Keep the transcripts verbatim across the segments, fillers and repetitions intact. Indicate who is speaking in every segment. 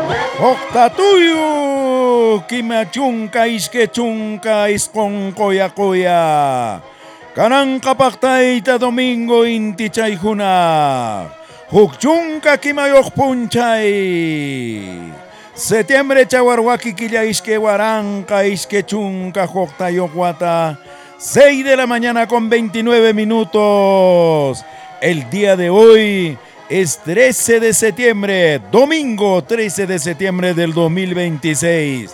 Speaker 1: Octatuyu, kimachunka isquechunka isconcoya coya. Cananca pactaita domingo inti chayjuna. Hukchunka kimayok punchay. Septiembre chawarwaki quilla isque guaranca isquechunka joctayok guata. seis de la mañana con veintinueve minutos. El día de hoy es trece de septiembre, domingo trece de septiembre del dos mil veintiséis.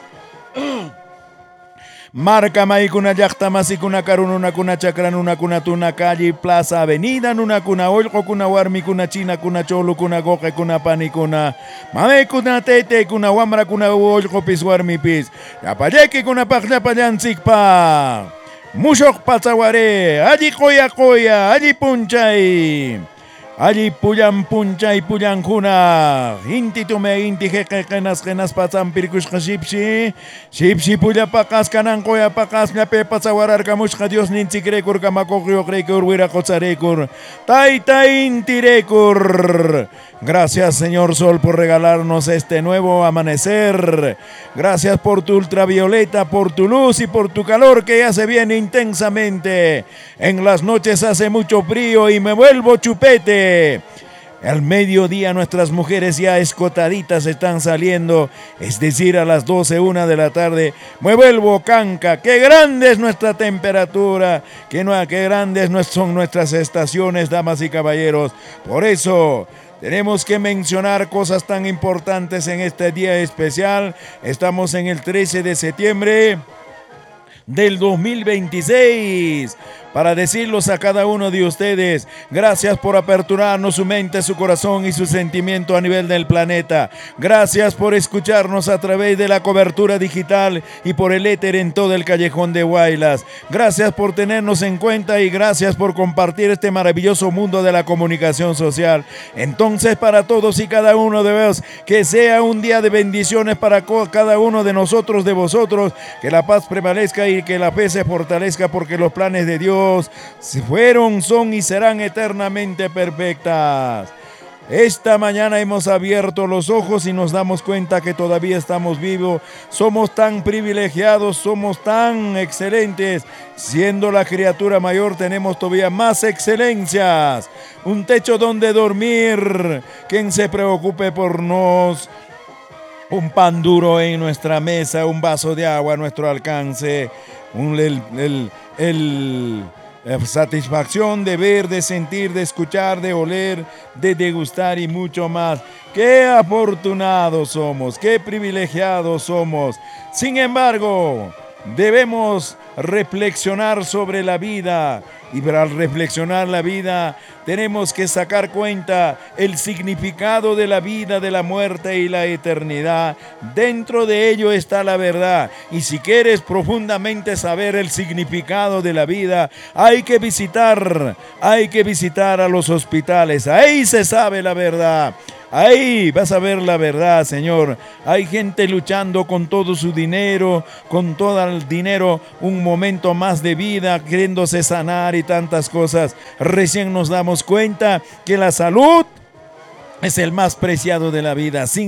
Speaker 1: Marca maikuna yakta masikuna karununa kuna chakranuna kuna tuna calle plaza avenida nuna kuna olko kuna warmi kuna china kuna cholo kuna goje kuna pani kuna mame kuna tete kuna wamra kuna olko pis warmi pis yapayeki kuna pakya payansikpa mushok patsaware allí koya koya allí punchay. Allí puyan punchay puyan juna. Inti tume inti jeque genas genas pasan pirkushka shipshi. Shipshi puya pakas kanan koya pakas na pepa sawarar kamushka Dios ninti krekur kamakokyo krekur wira kotsarekur. Taita inti rekur. Gracias Señor Sol por regalarnos este nuevo amanecer. Gracias por tu ultravioleta, por tu luz y por tu calor que hace bien intensamente. En las noches hace mucho frío y me vuelvo chupete. Al mediodía nuestras mujeres ya escotaditas están saliendo, es decir, a las doce, una de la tarde, me vuelvo canca. Qué grande es nuestra temperatura, qué, no, qué grandes son nuestras estaciones, damas y caballeros. Por eso tenemos que mencionar cosas tan importantes en este día especial. Estamos en el trece de septiembre del dos mil veintiséis. Para decirlos a cada uno de ustedes, gracias por aperturarnos su mente, su corazón y su sentimiento a nivel del planeta. Gracias por escucharnos a través de la cobertura digital y por el éter en todo el callejón de Huaylas. Gracias por tenernos en cuenta y gracias por compartir este maravilloso mundo de la comunicación social. Entonces, para todos y cada uno de vosotros, que sea un día de bendiciones para cada uno de nosotros, de vosotros, que la paz prevalezca y que la fe se fortalezca, porque los planes de Dios se fueron, son y serán eternamente perfectas. Esta mañana hemos abierto los ojos y nos damos cuenta que todavía estamos vivos. Somos tan privilegiados, somos tan excelentes. Siendo la criatura mayor tenemos todavía más excelencias. Un techo donde dormir. Quien se preocupe por nos. Un pan duro en nuestra mesa, un vaso de agua a nuestro alcance. Un, el, el, el, la satisfacción de ver, de sentir, de escuchar, de oler, de degustar y mucho más. ¡Qué afortunados somos! ¡Qué privilegiados somos! Sin embargo, debemos reflexionar sobre la vida. Y para reflexionar la vida tenemos que sacar cuenta el significado de la vida, de la muerte y la eternidad. Dentro de ello está la verdad. Y si quieres profundamente saber el significado de la vida, hay que visitar, hay que visitar a los hospitales. Ahí se sabe la verdad. Ahí vas a ver la verdad, Señor. Hay gente luchando con todo su dinero, con todo el dinero, un momento más de vida, queriéndose sanar y tantas cosas. Recién nos damos cuenta que la salud es el más preciado de la vida. Sin